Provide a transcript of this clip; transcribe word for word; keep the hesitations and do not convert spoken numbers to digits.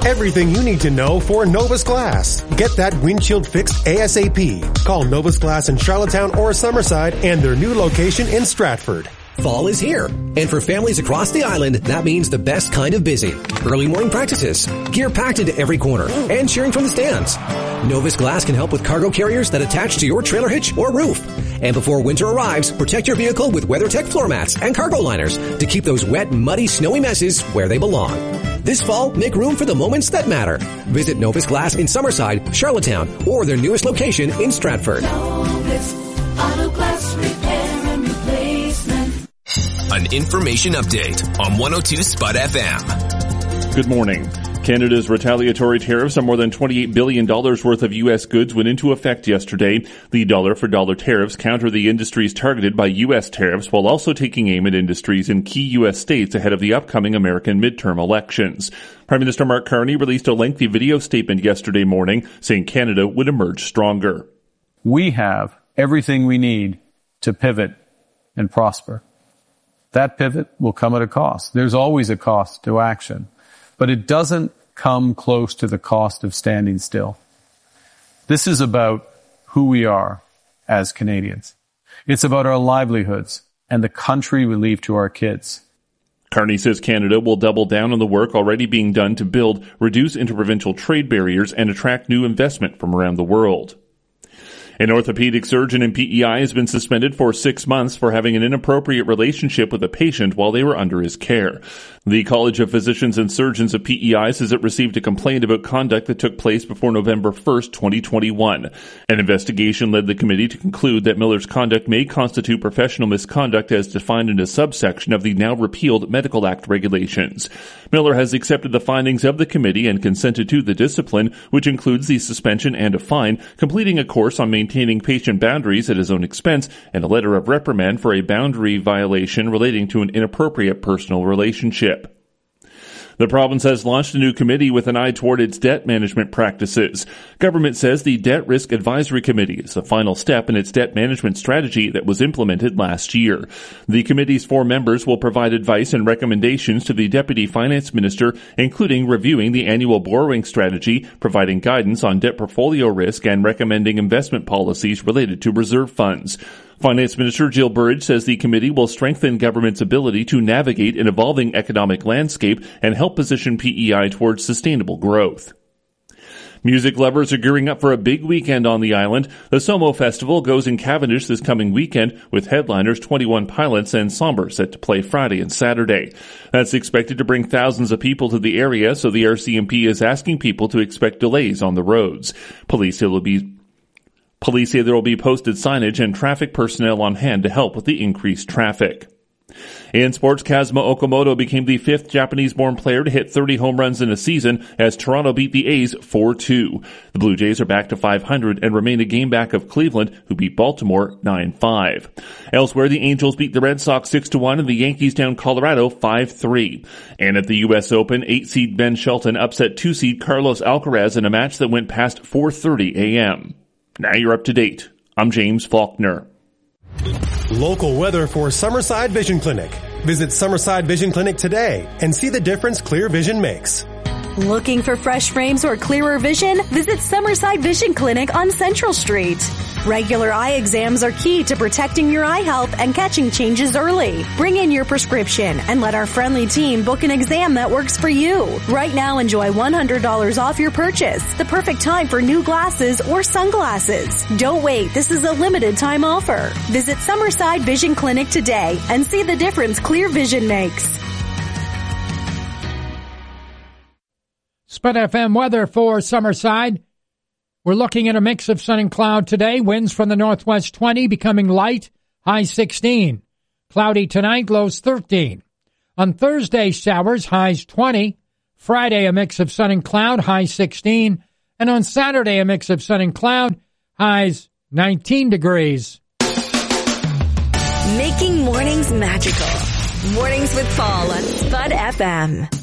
Everything you need to know for Novus Glass. Get that windshield fixed ASAP. Call Novus Glass in Charlottetown or Summerside and their new location in Stratford. Fall is here, and for families across the island, that means the best kind of busy. Early morning practices, gear packed into every corner, and cheering from the stands. Novus Glass can help with cargo carriers that attach to your trailer hitch or roof. And before winter arrives, protect your vehicle with WeatherTech floor mats and cargo liners to keep those wet, muddy, snowy messes where they belong. This fall, make room for the moments that matter. Visit Novus Glass in Summerside, Charlottetown, or their newest location in Stratford. Novus Auto Glass Repair and Replacement. An information update on one oh two Spud F M. Good morning. Canada's retaliatory tariffs on more than twenty-eight billion dollars worth of U S goods went into effect yesterday. The dollar-for-dollar tariffs counter the industries targeted by U S tariffs while also taking aim at industries in key U S states ahead of the upcoming American midterm elections. Prime Minister Mark Carney released a lengthy video statement yesterday morning saying Canada would emerge stronger. We have everything we need to pivot and prosper. That pivot will come at a cost. There's always a cost to action. But it doesn't come close to the cost of standing still. This is about who we are as Canadians. It's about our livelihoods and the country we leave to our kids. Carney says Canada will double down on the work already being done to build, reduce interprovincial trade barriers, and attract new investment from around the world. An orthopedic surgeon in P E I has been suspended for six months for having an inappropriate relationship with a patient while they were under his care. The College of Physicians and Surgeons of P E I says it received a complaint about conduct that took place before November first, twenty twenty-one. An investigation led the committee to conclude that Miller's conduct may constitute professional misconduct as defined in a subsection of the now repealed Medical Act regulations. Miller has accepted the findings of the committee and consented to the discipline, which includes the suspension and a fine, completing a course on maintaining patient boundaries at his own expense, and a letter of reprimand for a boundary violation relating to an inappropriate personal relationship. The province has launched a new committee with an eye toward its debt management practices. Government says the Debt Risk Advisory Committee is the final step in its debt management strategy that was implemented last year. The committee's four members will provide advice and recommendations to the Deputy Finance Minister, including reviewing the annual borrowing strategy, providing guidance on debt portfolio risk, and recommending investment policies related to reserve funds. Finance Minister Jill Burridge says the committee will strengthen government's ability to navigate an evolving economic landscape and help position P E I towards sustainable growth. Music lovers are gearing up for a big weekend on the island. The Somo Festival goes in Cavendish this coming weekend with headliners twenty-one Pilots and Somber set to play Friday and Saturday. That's expected to bring thousands of people to the area, so the R C M P is asking people to expect delays on the roads. Police will be Police say there will be posted signage and traffic personnel on hand to help with the increased traffic. In sports, Kazuma Okamoto became the fifth Japanese-born player to hit thirty home runs in a season as Toronto beat the A's four two. The Blue Jays are back to five hundred and remain a game back of Cleveland, who beat Baltimore nine five. Elsewhere, the Angels beat the Red Sox six to one and the Yankees down Colorado five three. And at the U S Open, eight-seed Ben Shelton upset two-seed Carlos Alcaraz in a match that went past four thirty a.m. Now you're up to date. I'm James Faulkner. Local weather for Summerside Vision Clinic. Visit Summerside Vision Clinic today and see the difference clear vision makes. Looking for fresh frames or clearer vision? Visit Summerside Vision Clinic on Central Street. Regular eye exams are key to protecting your eye health and catching changes early. Bring in your prescription and let our friendly team book an exam that works for you. Right now, enjoy one hundred dollars off your purchase. The perfect time for new glasses or sunglasses. Don't wait. This is a limited time offer. Visit Summerside Vision Clinic today and see the difference clear vision makes. Spud F M weather for Summerside. We're looking at a mix of sun and cloud today. Winds from the northwest twenty, becoming light, high sixteen. Cloudy tonight, lows thirteen. On Thursday, showers, highs twenty. Friday, a mix of sun and cloud, high sixteen. And on Saturday, a mix of sun and cloud, highs nineteen degrees. Making mornings magical. Mornings with Paul on Spud F M.